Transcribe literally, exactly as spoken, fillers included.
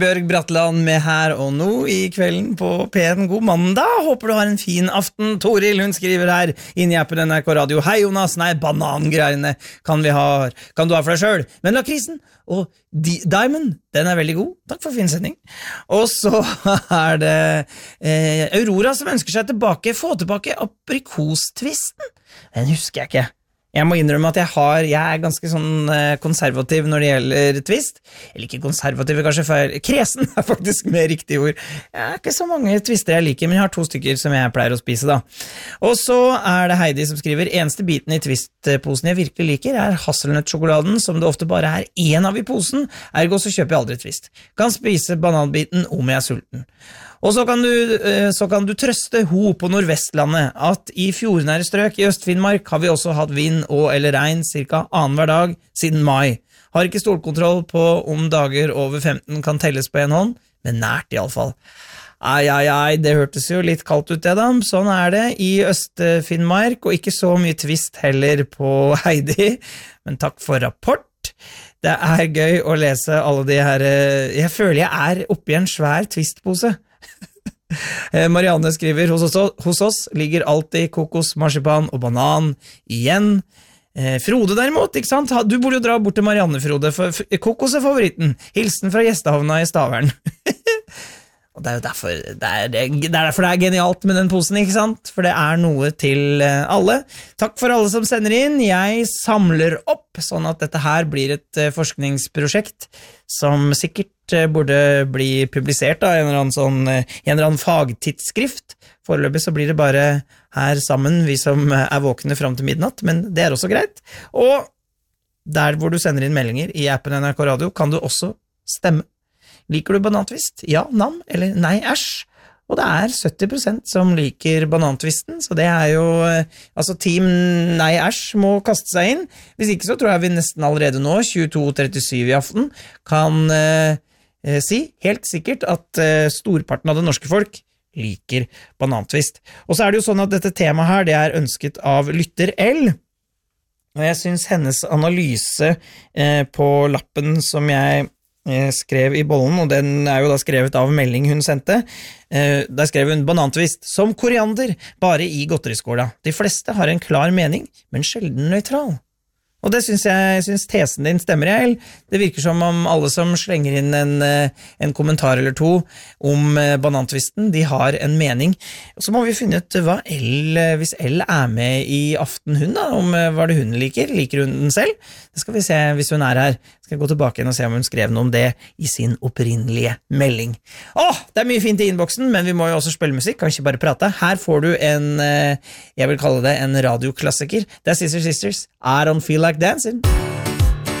Bjørg Bratland med Her og Nå I kvelden på P en. God mandag, håper du har en fin aften. Toril, hun skriver her inn I appen N R K Radio. Hei Jonas, nei, banangreiene kan, vi ha, kan du ha for deg selv. Men lakrisen og Di- Diamond, den er veldig god. Takk for fin sending. Og så er det eh, Aurora som ønsker seg tilbake, få tilbake aprikostvisten. Den husker jeg ikke. Jeg må innrømme at jeg har, jeg er ganske sånn eh, konservativ når det gjelder twist. Eller ikke konservativ, kanskje feil. Kresen er faktisk mer riktig ord. Jeg er ikke så mange twister jeg liker, men jeg har to stykker som jeg pleier å spise da. Og så er det Heidi som skriver, eneste biten I twistposen jeg virkelig liker er hasselnøttsjokoladen, som det ofte bare er en av I posen, ergo så kjøper jeg aldri twist. Kan spise bananbiten om jeg er sulten. Og så kan, du, så kan du trøste ho på Nordvestlandet at I fjordnære strøk I Øst-Finnmark har vi også hatt vind og eller regn cirka annen hver dag siden mai. Har ikke stålkontroll på om dager over femten kan telles på en hånd, men nært I alle fall. Ai, ai, ai, det hørtes jo litt kaldt ut det da. Sånn er det I Øst-Finnmark, og ikke så mye twist heller på Heidi. Men takk for rapport. Det er gøy å lese alle de her. Jeg føler jeg er oppe I en svær twistpose. Marianne skriver, hos oss, hos oss ligger alltid kokos, marsipan og banan igjen. Eh, Frode derimot, ikke sant? Du burde jo dra bort til Marianne, Frode, for kokos er favoritten. Hilsen fra gjestehavna I Stavern. Og det er jo derfor det er, det er derfor det er genialt med den posen, ikke sant? For det er noe til alle. Takk for alle som sender inn. Jeg samler opp, sånn at dette her blir et forskningsprosjekt som sikkert burde bli publisert da, I en eller annen, sånn, en eller annen fagtidsskrift. Foreløpig så blir det bare her sammen, vi som er våkne frem til midnatt, men det er også greit. Og der hvor du sender inn meldinger I appen N R K Radio, kan du også stemme. Liker du banantvist? Ja, nam, eller nei, æsj. Og det er sytti prosent som liker banantvisten, så det er jo, altså team nei, æsj må kaste seg inn. Hvis ikke så tror jeg vi nesten allerede nå, tjueto trettisyv I aften, kan eh, si helt sikkert at eh, storparten av det norske folk liker banantvist. Og så er det jo sånn at dette temaet her, det er ønsket av Lytter L, og jeg synes hennes analyse eh, på lappen som jeg skrev I bollen, og den er jo da skrevet av melding hun sendte. Der skrev hun banantvist som koriander, bare I godteriskåla. De fleste har en klar mening, men sjelden nøytral. Og det synes jeg, jeg synes tesen din stemmer, jeg. Det virker som om alle som slenger inn en, en kommentar eller to om banantvisten, de har en mening. Og så må vi finne ut hva L, hvis L er med I aften hun da, om hva det hun liker. Liker hun den selv? Det skal vi se hvis hun er her. Skal jeg gå tilbake igjen og se om hun skrev noe om det I sin opprinnelige melding. Åh, det er mye fint I innboksen, men vi må jo også spille musikk, kan ikke bare prate. Her får du en, jeg vil kalle det en radioklassiker. Det er Sisters Sisters, I Don't Feel Like Dancing.